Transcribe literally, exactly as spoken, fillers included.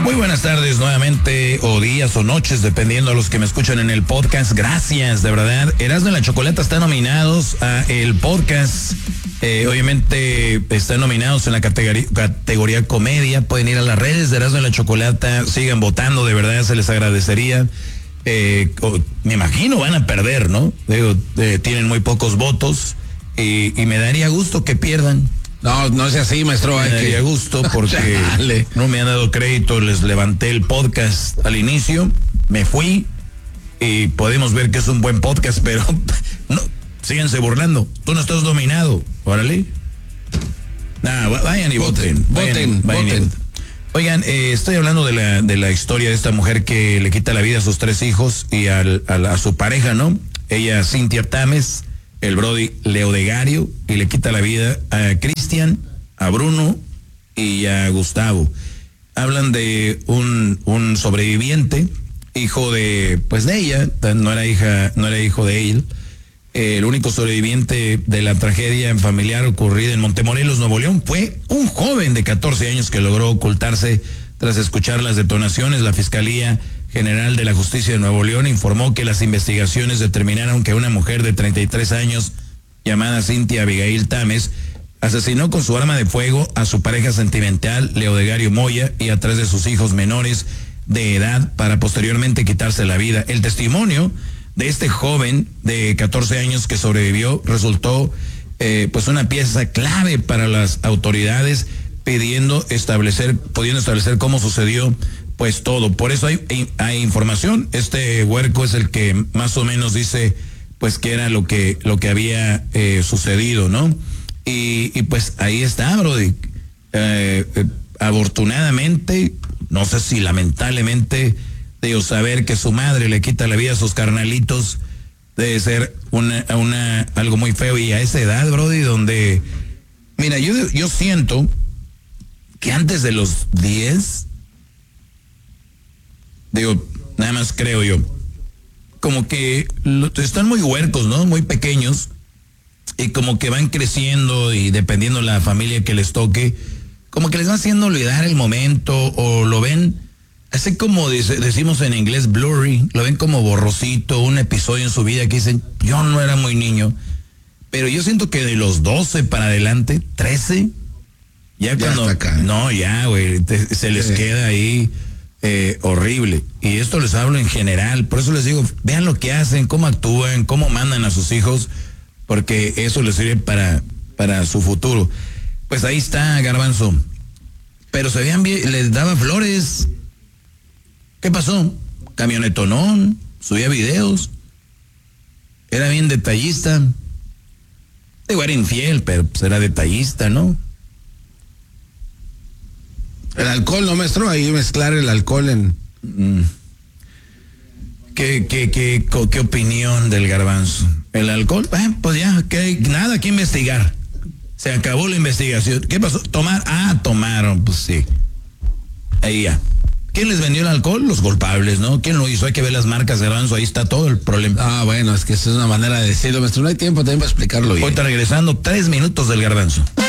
Muy buenas tardes nuevamente, o días o noches, dependiendo a los que me escuchan en el podcast. Gracias, de verdad. Erasmo y la Chocolata están nominados a el podcast. Eh, obviamente están nominados en la categoría, categoría comedia. Pueden ir a las redes de Erasmo y la Chocolata, sigan votando, de verdad se les agradecería. Eh, me imagino van a perder, ¿no? Digo, eh, tienen muy pocos votos y, y me daría gusto que pierdan. No, no sea así, maestro. Me hay daría que... gusto porque no me han dado crédito, les levanté el podcast al inicio, me fui y podemos ver que es un buen podcast, pero no, síganse burlando. Tú no estás dominado, órale. Nah, vayan y voten, voten, vayan, vayan voten. Y voten. Oigan, eh, estoy hablando de la de la historia de esta mujer que le quita la vida a sus tres hijos y al, a, la, a su pareja, ¿no? Ella, Cynthia Tames, el brody Leodegario, y le quita la vida a Cristian, a Bruno y a Gustavo. Hablan de un, un sobreviviente, hijo de, pues de ella, no era hija, no era hijo de él. El único sobreviviente de la tragedia familiar ocurrida en Montemorelos, Nuevo León, fue un joven de catorce años que logró ocultarse tras escuchar las detonaciones. La Fiscalía General de la Justicia de Nuevo León informó que las investigaciones determinaron que una mujer de treinta y tres años, llamada Cynthia Abigail Tames, asesinó con su arma de fuego a su pareja sentimental, Leodegario Moya, y a tres de sus hijos menores de edad para posteriormente quitarse la vida. El testimonio de este joven de catorce años que sobrevivió resultó eh, pues una pieza clave para las autoridades, pidiendo establecer, pudiendo establecer cómo sucedió pues todo. Por eso hay, hay información. Este huerco es el que más o menos dice pues que era lo que lo que había eh, sucedido, ¿no? Y, y pues ahí está, brody. Eh, eh, afortunadamente, no sé si lamentablemente, digo, saber que su madre le quita la vida a sus carnalitos debe ser una, una algo muy feo. Y a esa edad, brody, donde, mira, yo, yo siento que antes de los diez, digo, nada más creo yo, como que lo, están muy huercos, ¿no? Muy pequeños, y como que van creciendo y dependiendo la familia que les toque, como que les va haciendo olvidar el momento, o lo ven así como dice, decimos en inglés blurry, lo ven como borrosito, un episodio en su vida que dicen, yo no era muy niño, pero yo siento que de los doce para adelante, trece, ya, ya cuando, acá, ¿eh? No, ya, güey, se les sí. queda ahí eh, horrible. Y esto les hablo en general, por eso les digo, vean lo que hacen, cómo actúan, cómo mandan a sus hijos, porque eso les sirve para, para su futuro. Pues ahí está, Garbanzo. Pero se veían bien, les daba flores. ¿Qué pasó? Camionetonón, subía videos, era bien detallista. Digo, era infiel, pero pues era detallista, ¿no? El alcohol, ¿no, maestro? Ahí mezclar el alcohol en... Mm. ¿Qué, qué, qué, qué opinión del Garbanzo? ¿El alcohol? Eh, pues ya, que hay nada que investigar. Se acabó la investigación. ¿Qué pasó? ¿Tomar? Ah, tomaron, pues sí. Ahí ya. ¿Quién les vendió el alcohol? Los culpables, ¿no? ¿Quién lo hizo? Hay que ver las marcas de Garbanzo, ahí está todo el problema. Ah, bueno, es que eso es una manera de decirlo, maestro. No hay tiempo también para explicarlo bien. Ahorita regresando, tres minutos del Garbanzo.